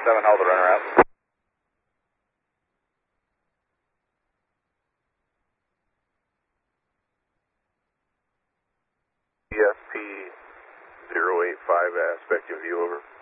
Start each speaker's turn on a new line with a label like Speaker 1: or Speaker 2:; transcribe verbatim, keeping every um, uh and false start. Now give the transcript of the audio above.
Speaker 1: seven, hold the runner out. E S P zero eight five aspect of view over.